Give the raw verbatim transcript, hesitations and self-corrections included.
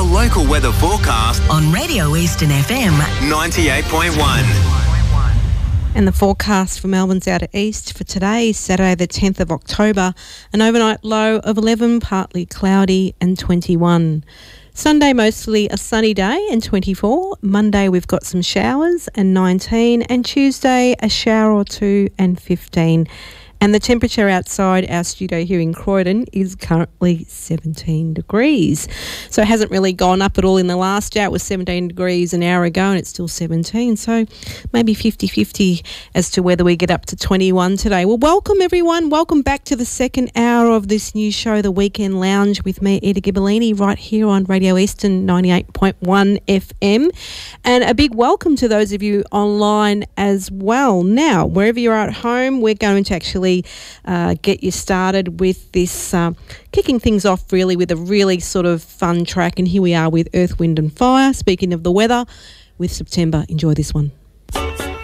local weather forecast on Radio Eastern F M ninety-eight point one. And the forecast for Melbourne's outer east for today, Saturday the tenth of October, an overnight low of eleven, partly cloudy and twenty-one. Sunday mostly a sunny day and twenty-four. Monday we've got some showers and nineteen, and Tuesday a shower or two and fifteen. And the temperature outside our studio here in Croydon is currently seventeen degrees. So it hasn't really gone up at all in the last hour. It was seventeen degrees an hour ago and it's still seventeen. So maybe fifty-fifty as to whether we get up to twenty-one today. Well, welcome everyone. Welcome back to the second hour of this new show, The Weekend Lounge, with me, Eda Ghibellini, right here on Radio Eastern ninety-eight point one F M. And a big welcome to those of you online as well. Now, wherever you're at home, we're going to actually Uh, get you started with this, uh, kicking things off really with a really sort of fun track. And here we are with Earth, Wind and Fire. Speaking of the weather, with September. Enjoy this one.